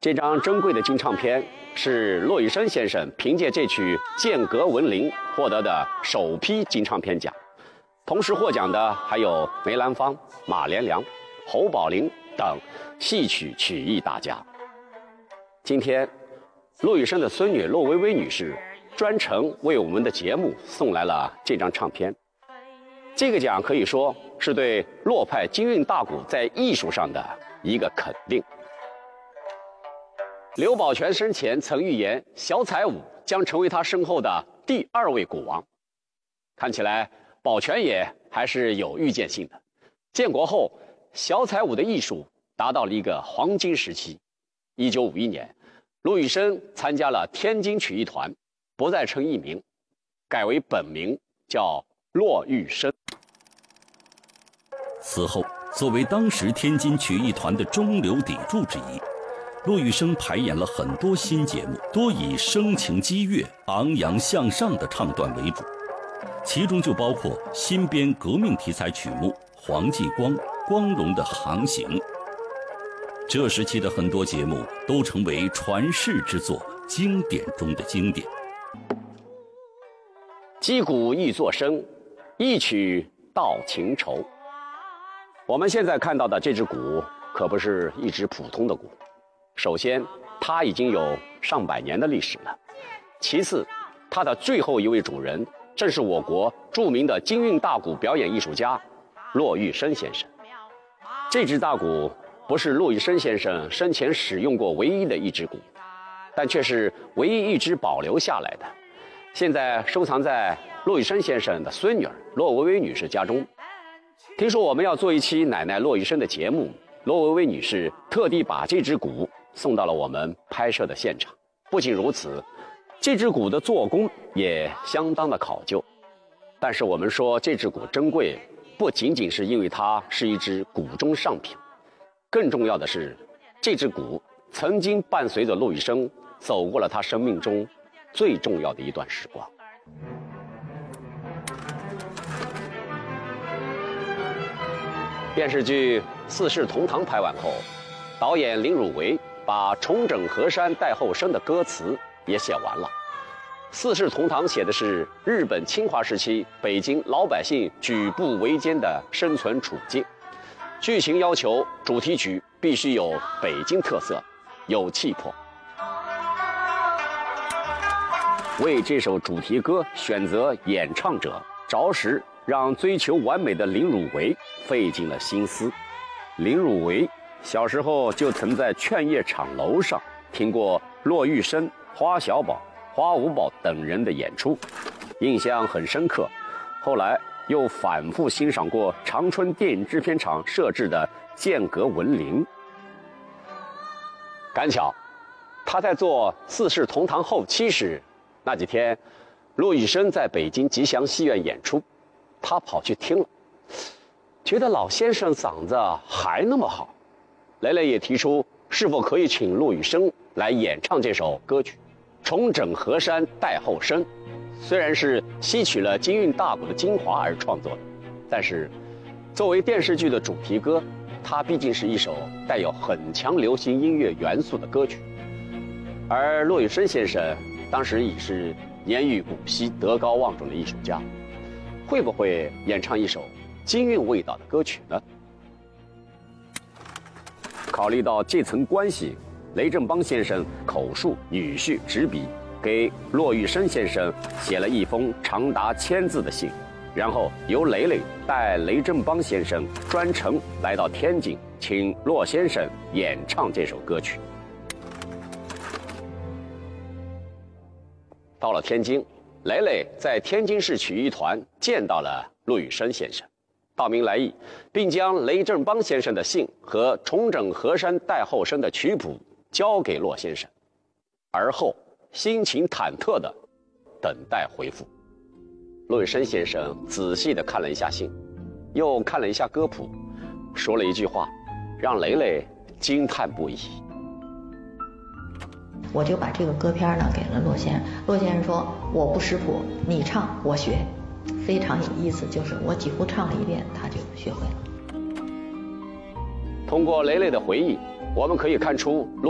这张珍贵的金唱片是骆玉笙先生凭借这曲《剑阁闻铃》获得的首批金唱片奖。同时获奖的还有梅兰芳、马连良、侯宝林等戏曲曲艺大家。今天，骆玉笙的孙女骆薇薇女士专程为我们的节目送来了这张唱片。这个奖可以说是对骆派京韵大鼓在艺术上的一个肯定。刘宝全生前曾预言小彩舞将成为他身后的第2位鼓王，看起来宝全也还是有预见性的。建国后，小彩舞的艺术达到了一个黄金时期。1951年，骆玉笙参加了天津曲艺团，不再称艺名，改为本名叫骆玉笙。 此后，作为当时天津曲艺团的中流砥柱之一，骆玉笙排演了很多新节目，多以声情激越、昂扬向上的唱段为主，其中就包括新编革命题材曲目《黄继光》《光荣的航行》。这时期的很多节目都成为传世之作，经典中的经典。 击鼓易作声，一曲道情愁。我们现在看到的这支鼓可不是一支普通的鼓。首先，它已经有上百年的历史了；其次，它的最后一位主人正是我国著名的京韵大鼓表演艺术家骆玉笙先生。这支大鼓不是骆玉笙先生生前使用过唯一的一支鼓，但却是唯一一支保留下来的，现在收藏在骆玉笙先生的孙女骆薇薇女士家中。听说我们要做一期奶奶骆玉笙的节目，骆薇薇女士特地把这支鼓送到了我们拍摄的现场。不仅如此，这支鼓的做工也相当的考究。但是我们说这支鼓珍贵，不仅仅是因为它是一支鼓中上品，更重要的是，这支鼓曾经伴随着骆玉笙走过了他生命中最重要的一段时光。电视剧《四世同堂》拍完后，导演林汝为把重整河山待后生的歌词也写完了。《四世同堂》写的是日本侵华时期北京老百姓举步维艰的生存处境。剧情要求主题曲必须有北京特色，有气魄。为这首主题歌选择演唱者，着实让追求完美的林汝为费尽了心思。林汝为小时候就曾在劝业场楼上听过骆玉笙、花小宝、花五宝等人的演出，印象很深刻。后来又反复欣赏过长春电影制片厂设置的《剑阁闻铃》。赶巧，他在做《四世同堂》后期时，那几天，骆玉笙在北京吉祥戏院演出，他跑去听了，觉得老先生嗓子还那么好。雷雷也提出是否可以请骆玉笙来演唱这首歌曲《重整河山待后生》。虽然是吸取了京韵大鼓的精华而创作的，但是作为电视剧的主题歌，它毕竟是一首带有很强流行音乐元素的歌曲。而骆玉笙先生当时已是年逾古稀、德高望重的艺术家，会不会演唱一首京韵味道的歌曲呢？考虑到这层关系，雷振邦先生口述女婿执笔给骆玉笙先生写了一封长达1000字的信，然后由雷雷带雷振邦先生专程来到天津，请骆先生演唱这首歌曲。到了天津，雷雷在天津市曲艺团见到了骆玉笙先生，道明来意，并将雷振邦先生的信和《重整河山待后生》的曲谱交给骆先生，而后心情忐忑地等待回复。骆玉笙先生仔细地看了一下信，又看了一下歌谱，说了一句话，让雷雷惊叹不已。 我就把这个歌片呢给了骆先生，骆先生说我不识谱，你唱我学，非常有意思，就是我几乎唱了一遍，他就学会了。 通过雷雷的回忆，我们可以看出